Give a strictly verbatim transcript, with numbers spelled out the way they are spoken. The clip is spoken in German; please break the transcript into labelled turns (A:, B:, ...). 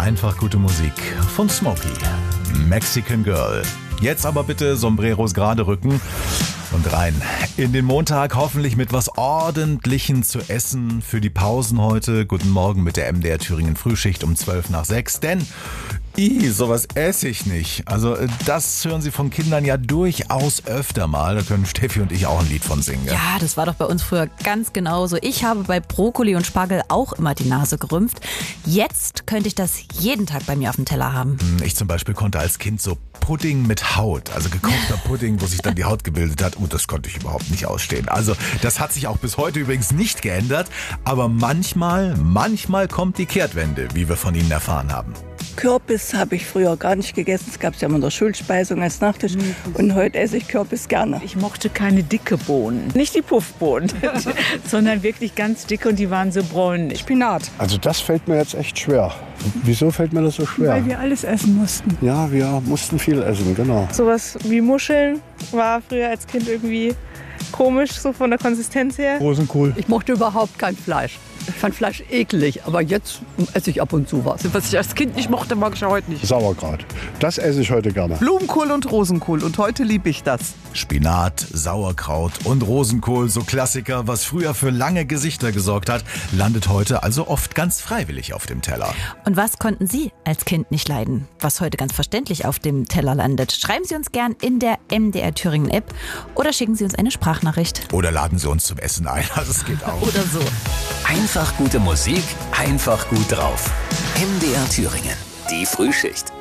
A: Einfach gute Musik von Smokey. Mexican Girl. Jetzt aber bitte Sombreros gerade rücken und rein in den Montag, hoffentlich mit was Ordentlichem zu essen für die Pausen heute. Guten Morgen mit der M D R Thüringen Frühschicht um zwölf nach sechs, denn Ih, sowas esse ich nicht. Also das hören Sie von Kindern ja durchaus öfter mal. Da können Steffi und ich auch ein Lied von singen. Ja,
B: ja, das war doch bei uns früher ganz genauso. Ich habe bei Brokkoli und Spargel auch immer die Nase gerümpft. Jetzt könnte ich das jeden Tag bei mir auf dem Teller haben.
A: Ich zum Beispiel konnte als Kind so Pudding mit Haut, also gekochter Pudding, wo sich dann die Haut gebildet hat. Oh, das konnte ich überhaupt nicht ausstehen. Also das hat sich auch bis heute übrigens nicht geändert. Aber manchmal, manchmal kommt die Kehrtwende, wie wir von Ihnen erfahren haben.
C: Kürbis habe ich früher gar nicht gegessen. Es gab es ja immer in der Schulspeisung als Nachtisch. Und heute esse ich Kürbis gerne.
D: Ich mochte keine dicke Bohnen. Nicht die Puffbohnen, sondern wirklich ganz dicke und die waren so bräunlich.
E: Spinat.
F: Also das fällt mir jetzt echt schwer. Wieso fällt mir das so schwer?
E: Weil wir alles essen mussten.
F: Ja, wir mussten viel essen, genau.
G: Sowas wie Muscheln war früher als Kind irgendwie komisch, so von der Konsistenz her.
H: Rosenkohl.
I: Ich mochte überhaupt kein Fleisch. Ich fand Fleisch eklig, aber jetzt esse ich ab und zu was.
J: Was ich als Kind nicht mochte, mag ich heute nicht.
F: Sauerkraut. Das esse ich heute gerne.
K: Blumenkohl und Rosenkohl und heute liebe ich das.
A: Spinat, Sauerkraut und Rosenkohl, so Klassiker, was früher für lange Gesichter gesorgt hat, landet heute also oft ganz freiwillig auf dem Teller.
B: Und was konnten Sie als Kind nicht leiden, was heute ganz verständlich auf dem Teller landet? Schreiben Sie uns gern in der M D R Thüringen App oder schicken Sie uns eine Sprachnachricht.
A: Oder laden Sie uns zum Essen ein, also es geht auch.
B: Oder so.
L: Einfach gute Musik, einfach gut drauf. M D R Thüringen, die Frühschicht.